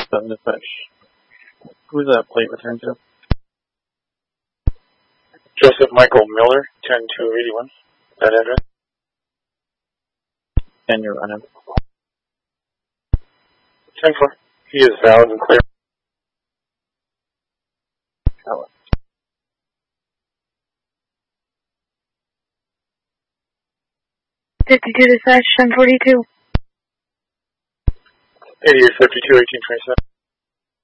7 dispatch. Who's that plate returned to? Joseph Michael Miller, 10281. That address. And you're running. 10-4. He is valid and clear. Valid. 52 dispatch, 1042. 8852, 1827.